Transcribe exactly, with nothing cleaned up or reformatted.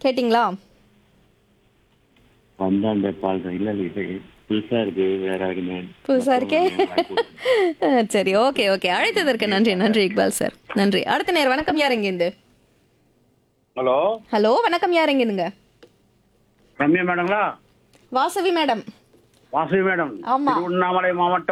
கேட்டிங்களா? வந்தாண்ட பால் தான். இல்ல இல்ல இது புதுசா இருக்கு. வேற யாருமே புதுசா இருக்கே. மத்தவங்க வாய்ப்பு விட்டுருங்க. அஹ், சரி, ஓகே ஓகே. அழைத்ததற்கு நன்றி நன்றி இக்பால் சார். நன்றி. அடுத்த நேர் வணக்கம், யார் எங்கேருந்து? ஹலோ, ஹலோ, வணக்கம், யார் எங்கேருந்துங்க? ரம்யா மேடங்களா? வாசவி மேடம். வாசவி மேடம், ஆமா. திருவண்ணாமலை மாவட்டம்